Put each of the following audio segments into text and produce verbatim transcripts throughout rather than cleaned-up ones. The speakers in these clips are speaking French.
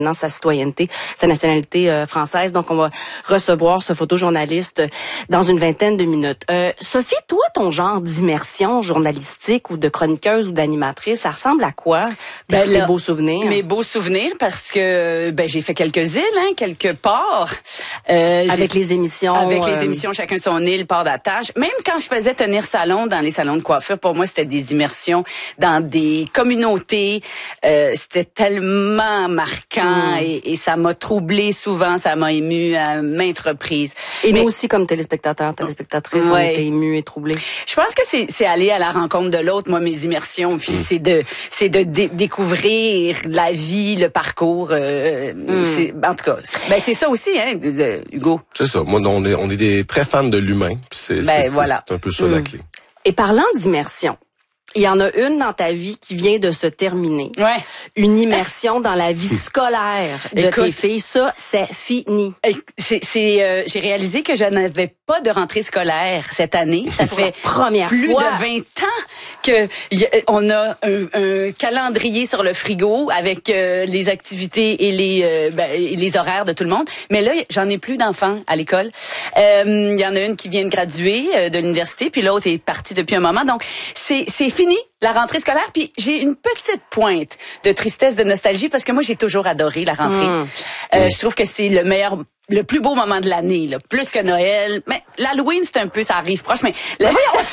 sa citoyenneté, sa nationalité euh, française. Donc, on va recevoir ce photojournaliste dans une vingtaine de minutes. Euh, Sophie, toi, ton genre d'immersion journalistique ou de chroniqueuse ou d'animatrice, ça ressemble à quoi? Tes ben, beaux souvenirs? Mes beaux souvenirs, parce que ben j'ai fait quelques îles, hein, quelques ports. Euh, avec les émissions. Avec euh... les émissions, chacun son île, port d'attache. Même quand je faisais tenir salon dans les salons de coiffure, pour moi, c'était des immersions dans des communautés. Euh, c'était tellement marquant. Mmh. Et, et ça m'a troublé souvent, ça m'a ému à maintes reprises. Et Mais, nous aussi, comme téléspectateurs, téléspectatrices, ouais. on était émus et troublés. Je pense que c'est, c'est aller à la rencontre de l'autre, moi, mes immersions, puis mmh. c'est de, c'est de dé- découvrir la vie, le parcours. Euh, mmh. c'est, en tout cas, ben c'est ça aussi, hein, Hugo. C'est ça. Moi, on est, on est des très fans de l'humain. Puis c'est, ben, c'est, voilà. c'est un peu ça mmh. la clé. Et parlant d'immersion. Il y en a une dans ta vie qui vient de se terminer. Ouais. Une immersion dans la vie scolaire de Écoute, tes filles. Ça, c'est fini. C'est, c'est, euh, j'ai réalisé que je n'avais pas de rentrée scolaire cette année. Ça fait première plus fois. de vingt ans que y, on a un, un calendrier sur le frigo avec euh, les activités et les, euh, ben, et les horaires de tout le monde. Mais là, j'en ai plus d'enfants à l'école. Il euh, y en a une qui vient de graduer euh, de l'université, puis l'autre est partie depuis un moment. Donc, c'est, c'est fini, la rentrée scolaire, puis j'ai une petite pointe de tristesse, de nostalgie, parce que moi, j'ai toujours adoré la rentrée. Mmh. Euh, je trouve que c'est le meilleur, le plus beau moment de l'année, là, plus que Noël. Mais l'Halloween, c'est un peu, ça arrive proche, mais... La...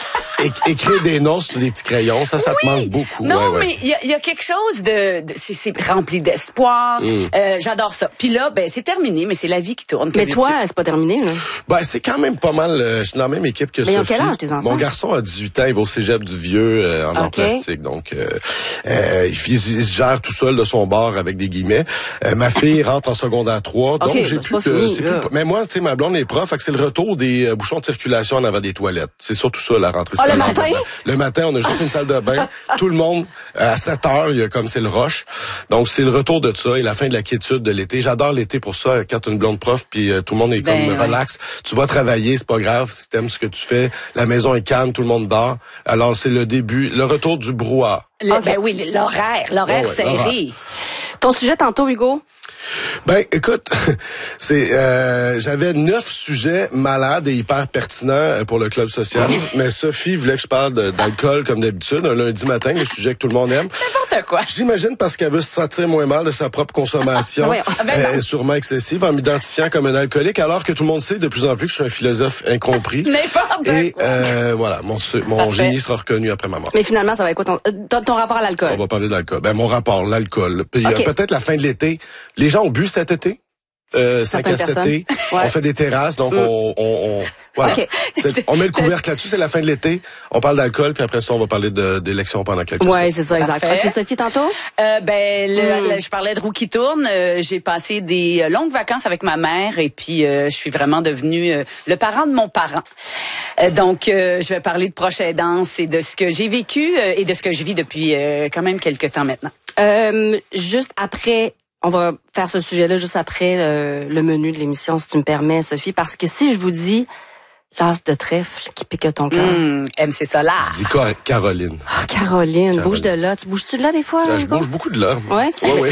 É- écrire des noms sur des petits crayons, ça, ça oui. te manque beaucoup. Non, ouais, ouais. mais il y a, y a quelque chose de... de c'est, c'est rempli d'espoir. Mmh. Euh, j'adore ça. Puis là, ben c'est terminé, mais c'est la vie qui tourne. Mais toi, c'est pas terminé, là? Ben, c'est quand même pas mal... Euh, je suis dans la même équipe que mais Sophie. Mais quel âge, tes enfants? Mon garçon a dix-huit ans, il va au cégep du Vieux euh, en okay. art plastique. Donc, euh, euh, il, il se gère tout seul de son bord avec des guillemets. Euh, ma fille rentre en secondaire trois. Donc, okay, j'ai ben, plus c'est que... Fini, c'est plus, mais moi, tu sais, ma blonde est prof, fait que c'est le retour des euh, bouchons de circulation en avant des toilettes. C'est surtout ça, la rentrée scolaire. Oh, le matin? Le matin, on a juste une salle de bain. Tout le monde, à sept heures, il y a comme c'est le rush. Donc, c'est le retour de ça et la fin de la quiétude de l'été. J'adore l'été pour ça, quand t'as une blonde prof, puis euh, tout le monde est ben, comme ouais. relax. Tu vas travailler, c'est pas grave, si t'aimes ce que tu fais. La maison est calme, tout le monde dort. Alors, c'est le début, le retour du brouhaha. Le, okay. Ben oui, l'horaire, l'horaire oh, ouais, serré. L'horaire. Ton sujet tantôt, Hugo? Ben, écoute, c'est euh, j'avais neuf sujets malades et hyper pertinents pour le club social, mais Sophie voulait que je parle de, d'alcool comme d'habitude, un lundi matin, le sujet que tout le monde aime. N'importe quoi. J'imagine parce qu'elle veut se sentir moins mal de sa propre consommation, oui, ben euh, sûrement excessive, en m'identifiant comme un alcoolique, alors que tout le monde sait de plus en plus que je suis un philosophe incompris. N'importe et, quoi. Et euh, voilà, mon, mon génie sera reconnu après ma mort. Mais finalement, ça va être quoi ton, ton, ton rapport à l'alcool? On va parler de l'alcool. Ben, mon rapport, l'alcool. Puis okay. euh, peut-être la fin de l'été. Les gens ont bu cet été. Euh, cinq à sept ouais. On fait des terrasses, donc mm. on, on, on, voilà. Okay. On met le couvercle là-dessus, c'est la fin de l'été. On parle d'alcool, puis après ça, on va parler de, d'élections pendant quelques ouais, semaines. Ouais, c'est ça, exact. Ok, Sophie, tantôt? Euh, ben, le, mm. le, je parlais de roue qui tourne. Euh, j'ai passé des longues vacances avec ma mère, et puis euh, je suis vraiment devenue euh, le parent de mon parent. Euh, donc, euh, je vais parler de proche aidance et de ce que j'ai vécu euh, et de ce que je vis depuis euh, quand même quelques temps maintenant. Euh, juste après... On va faire ce sujet-là juste après le, le menu de l'émission, si tu me permets, Sophie, parce que si je vous dis l'as de trèfle qui pique ton cœur. Mmh, M C Solar. Dis quoi, Caroline? Ah, oh, Caroline, Caroline, bouge de là. Tu bouges-tu de là des fois? Je bouge beaucoup de là. Ouais? Oui, oui.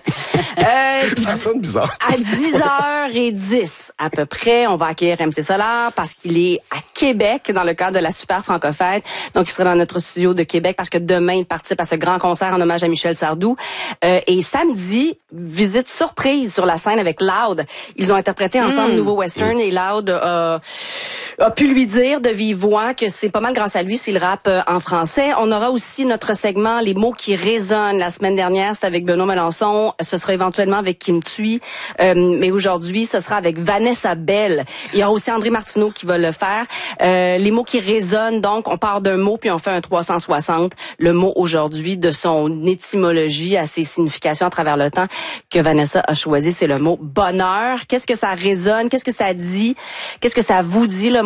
euh, Ça sonne bizarre. À dix heures dix, à peu près, on va accueillir M C Solar parce qu'il est à Québec dans le cadre de la Super Francofête. Donc, il sera dans notre studio de Québec parce que demain, il participe à ce grand concert en hommage à Michel Sardou. Euh, et samedi, visite surprise sur la scène avec Loud. Ils ont interprété ensemble mmh. Nouveau Western mmh. et Loud a, a pu lui dire de vive voix que c'est pas mal grâce à lui s'il rappe en français. On aura aussi notre segment Les mots qui résonnent. La semaine dernière, c'était avec Benoît Melançon. Ce sera éventuellement avec Kim Thuy. Euh, mais aujourd'hui, ce sera avec Vanessa Bell. Il y aura aussi André Martineau qui va le faire. Euh, les mots qui résonnent, donc, on part d'un mot puis on fait un trois cent soixante. Le mot aujourd'hui, de son étymologie à ses significations à travers le temps, que Vanessa a choisi, c'est le mot bonheur. Qu'est-ce que ça résonne? Qu'est-ce que ça dit? Qu'est-ce que ça vous dit, le mot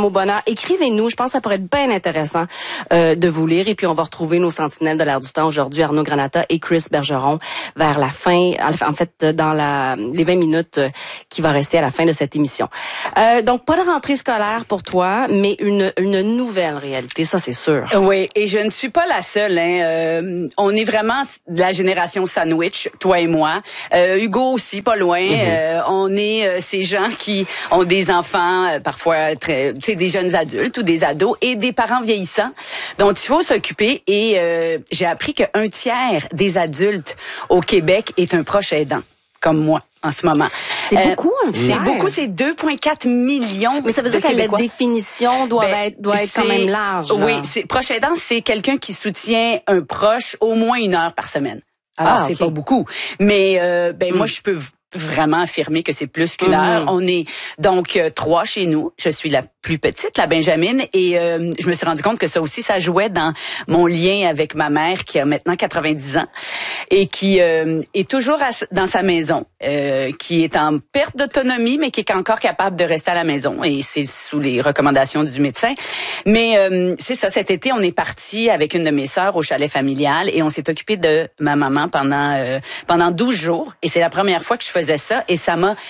Femme au bonheur. Écrivez-nous, je pense que ça pourrait être bien intéressant euh, de vous lire. Et puis, on va retrouver nos sentinelles de l'air du temps aujourd'hui, Arnaud Granata et Chris Bergeron, vers la fin, en fait, dans la les vingt minutes qui va rester à la fin de cette émission. Euh, donc, pas de rentrée scolaire pour toi, mais une, une nouvelle réalité, ça c'est sûr. Oui, et je ne suis pas la seule. Hein. Euh, on est vraiment de la génération sandwich, toi et moi. Euh, Hugo aussi, pas loin. Mm-hmm. Euh, on est euh, ces gens qui ont des enfants, euh, parfois très, tu sais, des jeunes adultes ou des ados, et des parents vieillissants dont il faut s'occuper. Et euh, j'ai appris qu'un tiers des adultes au Québec est un proche aidant, comme moi. En ce moment. C'est euh, beaucoup, un tiers. C'est beaucoup, c'est deux virgule quatre millions. Mais ça veut dire que la définition doit ben, être, doit être quand même large. Là. Oui, c'est, proche aidant, c'est quelqu'un qui soutient un proche au moins une heure par semaine. Alors, ah, c'est okay. pas beaucoup. Mais, euh, ben, mm. moi, je peux vraiment affirmer que c'est plus qu'une mm-hmm. heure. On est donc euh, trois chez nous. Je suis la plus petite, la Benjamin, et euh, je me suis rendu compte que ça aussi, ça jouait dans mon lien avec ma mère qui a maintenant quatre-vingt-dix ans et qui euh, est toujours à, dans sa maison, euh, qui est en perte d'autonomie, mais qui est encore capable de rester à la maison, et c'est sous les recommandations du médecin. Mais euh, c'est ça, cet été, on est parti avec une de mes sœurs au chalet familial et on s'est occupé de ma maman pendant euh, pendant douze jours, et c'est la première fois que je faisais ça, et ça m'a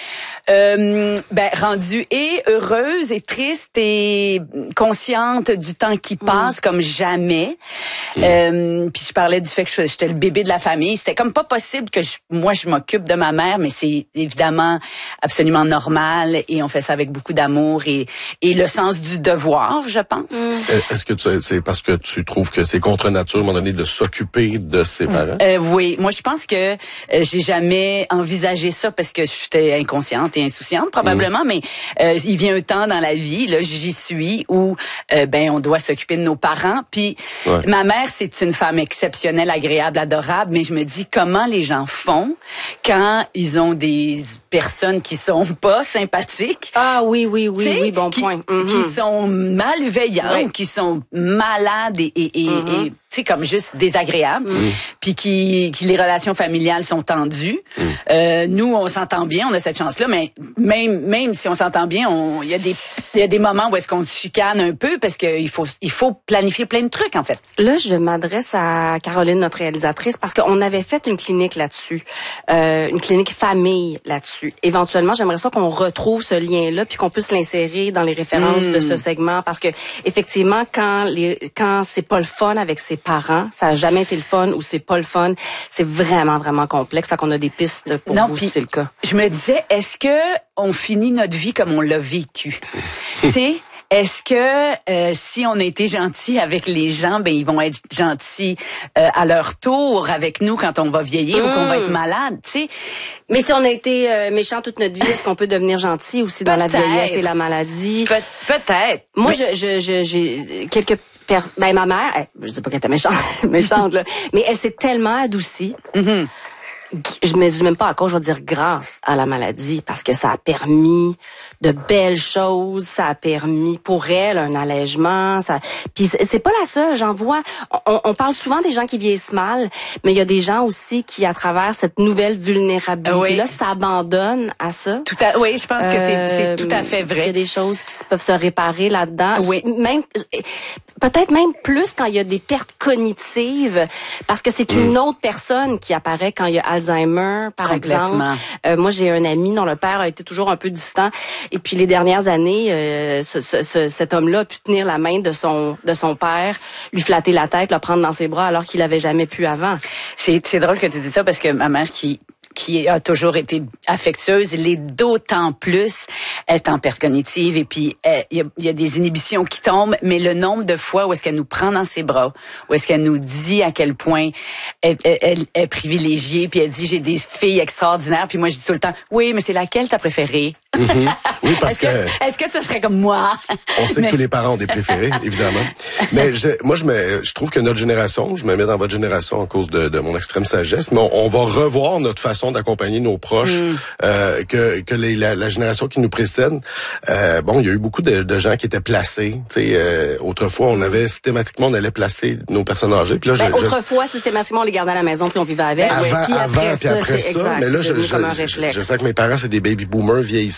euh, ben, rendue et heureuse et triste et consciente du temps qui passe mmh. comme jamais. Mmh. Euh, puis je parlais du fait que j'étais le bébé de la famille. C'était comme pas possible que je, moi je m'occupe de ma mère, mais c'est évidemment absolument normal, et on fait ça avec beaucoup d'amour et, et le sens du devoir, je pense. Mmh. Est-ce que tu, c'est parce que tu trouves que c'est contre nature à un moment donné de s'occuper de ses parents? Euh, oui, moi je pense que euh, j'ai jamais envisagé ça parce que j'étais inconsciente et insouciante probablement, mmh. mais euh, il vient un temps dans la vie, là, j'y suis, où euh, ben on doit s'occuper de nos parents. Puis ouais. ma mère, c'est une femme exceptionnelle, agréable, adorable, mais je me dis comment les gens font quand ils ont des personnes qui sont pas sympathiques. Ah oui, oui, oui, oui, bon qui, point. Mm-hmm. Qui sont malveillants, ouais. qui sont malades et, et, et, mm-hmm. et tu sais, comme juste désagréables, mm. puis qui, qui les relations familiales sont tendues. Mm. Euh, nous, on s'entend bien, on a cette chance-là, mais même même si on s'entend bien, il y a des il y a des moments où est-ce qu'on se chicane un peu parce qu'il faut il faut planifier plein de trucs en fait. Là, je m'adresse à Caroline, notre réalisatrice, parce qu'on avait fait une clinique là-dessus, euh, une clinique famille là-dessus. Éventuellement, j'aimerais ça qu'on retrouve ce lien-là, puis qu'on puisse l'insérer dans les références mm. de ce segment, parce que effectivement, quand les quand c'est pas le fun avec ses parents, ça a jamais été le fun ou c'est pas le fun, c'est vraiment vraiment complexe. Fait qu'on a des pistes pour non, vous si c'est le cas. Je me disais, est-ce que on finit notre vie comme on l'a vécu? Tu sais, est-ce que euh, si on a été gentil avec les gens, ben ils vont être gentils euh, à leur tour avec nous quand on va vieillir mmh. ou qu'on va être malade, tu sais? Mais si on a été euh, méchant toute notre vie, est-ce qu'on peut devenir gentil aussi dans peut-être. La vieillesse et la maladie? Pe- peut-être. Moi, mais... je, je, je, j'ai quelques Per- ben ma mère, elle, je sais pas qu'elle était méchante, méchante là, mais elle s'est tellement adoucie. Mm-hmm. Je me dis même pas à quoi je vais dire grâce à la maladie, parce que ça a permis de belles choses, ça a permis pour elle un allègement, ça. Puis c'est pas la seule, j'en vois. On, on parle souvent des gens qui vieillissent mal, mais il y a des gens aussi qui, à travers cette nouvelle vulnérabilité-là, oui. s'abandonnent à ça. Tout à, oui, je pense que c'est, c'est tout à fait vrai. Il y a des choses qui peuvent se réparer là-dedans. Oui. Même peut-être même plus quand il y a des pertes cognitives, parce que c'est une mmh. autre personne qui apparaît quand il y a Alzheimer, par exemple. Euh, moi, j'ai un ami dont le père a été toujours un peu distant. Et puis, les dernières années, euh, ce, ce, ce, cet homme-là a pu tenir la main de son de son père, lui flatter la tête, le prendre dans ses bras, alors qu'il l'avait jamais pu avant. C'est, c'est drôle que tu dis ça, parce que ma mère qui... qui a toujours été affectueuse, l'est d'autant plus, elle est en perte cognitive, et puis il y a, y a des inhibitions qui tombent, mais le nombre de fois où est-ce qu'elle nous prend dans ses bras, où est-ce qu'elle nous dit à quel point elle, elle, elle est privilégiée, puis elle dit j'ai des filles extraordinaires, puis moi je dis tout le temps oui, mais c'est laquelle t'as préférée? Mm-hmm. Oui, parce est-ce que, que est-ce que ce serait comme moi? On sait mais... que tous les parents ont des préférés, évidemment. Mais je, moi je me, je trouve que notre génération, je me mets dans votre génération à cause de, de mon extrême sagesse, mais on, on va revoir notre façon d'accompagner nos proches, mm. euh, que, que les, la, la génération qui nous précède. Euh, bon, il y a eu beaucoup de, de gens qui étaient placés. Tu sais, euh, autrefois, on avait systématiquement, on allait placer nos personnes âgées. Puis là, ben, je, autrefois, je... systématiquement, on les gardait à la maison puis on vivait avec. Avant, puis avant, après puis après ça, ça. exact, mais là, je, je, je, je sais que mes parents, c'est des baby boomers vieillissants.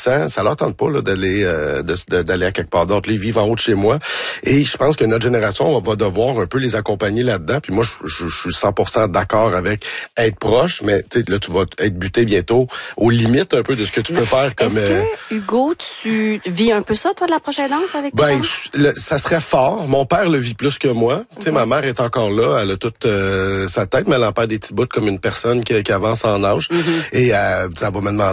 vieillissant, ça leur tente pas là, d'aller euh, de, de, d'aller à quelque part d'autre. Ils vivent en haut de chez moi. Et je pense que notre génération va devoir un peu les accompagner là-dedans. Puis moi, je, je, je suis cent pour cent d'accord avec être proche, mais tu sais, là, tu vas être buté bientôt aux limites un peu de ce que tu peux faire comme... Est-ce que, euh... Hugo, tu vis un peu ça, toi, de la proche aidance avec tes Ben, parents? le, ça serait fort. Mon père le vit plus que moi. Mm-hmm. Tu sais, ma mère est encore là. Elle a toute euh, sa tête, mais elle en perd des petits bouts comme une personne qui, qui avance en âge. Mm-hmm. Et euh, ça va me demander